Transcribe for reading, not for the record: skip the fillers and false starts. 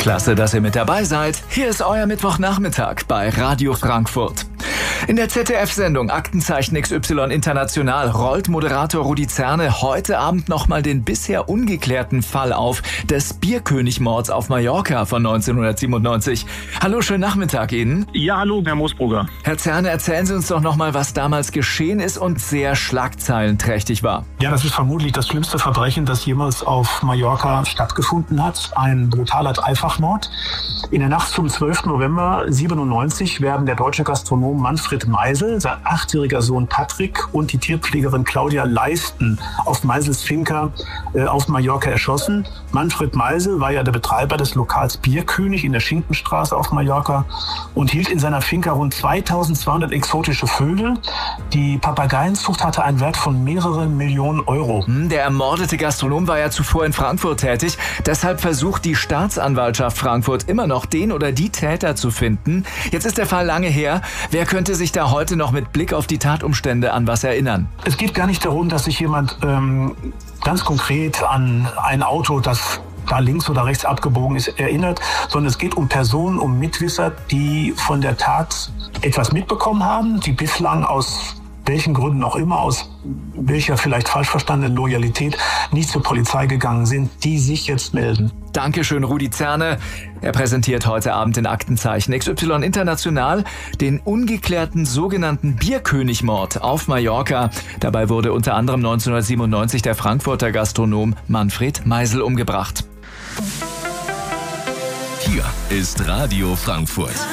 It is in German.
Klasse, dass ihr mit dabei seid. Hier ist euer Mittwochnachmittag bei Radio Frankfurt. In der ZDF-Sendung Aktenzeichen XY International rollt Moderator Rudi Zerne heute Abend nochmal den bisher ungeklärten Fall auf des Bierkönig-Mords auf Mallorca von 1997. Hallo, schönen Nachmittag Ihnen. Ja, hallo, Herr Moosbrugger. Herr Zerne, erzählen Sie uns doch nochmal, was damals geschehen ist und sehr schlagzeilenträchtig war. Ja, das ist vermutlich das schlimmste Verbrechen, das jemals auf Mallorca stattgefunden hat. Ein brutaler Dreifachmord. In der Nacht zum 12. November 1997 werden der deutsche Gastronom Manfred Meisel, sein 8-jähriger Sohn Patrick und die Tierpflegerin Claudia Leisten auf Meisels Finca auf Mallorca erschossen. Manfred Meisel war ja der Betreiber des Lokals Bierkönig in der Schinkenstraße auf Mallorca und hielt in seiner Finca rund 2200 exotische Vögel. Die Papageienzucht hatte einen Wert von mehreren Millionen Euro. Der ermordete Gastronom war ja zuvor in Frankfurt tätig. Deshalb versucht die Staatsanwaltschaft Frankfurt immer noch, den oder die Täter zu finden. Jetzt ist der Fall lange her. Wer könnte sich da heute noch mit Blick auf die Tatumstände an was erinnern? Es geht gar nicht darum, dass sich jemand ganz konkret an ein Auto, das da links oder rechts abgebogen ist, erinnert, sondern es geht um Personen, um Mitwisser, die von der Tat etwas mitbekommen haben, die bislang aus welchen Gründen auch immer, aus welcher vielleicht falsch verstandenen Loyalität nicht zur Polizei gegangen sind, die sich jetzt melden. Dankeschön, Rudi Zerne. Er präsentiert heute Abend in Aktenzeichen XY International den ungeklärten sogenannten Bierkönig-Mord auf Mallorca. Dabei wurde unter anderem 1997 der Frankfurter Gastronom Manfred Meisel umgebracht. Hier ist Radio Frankfurt.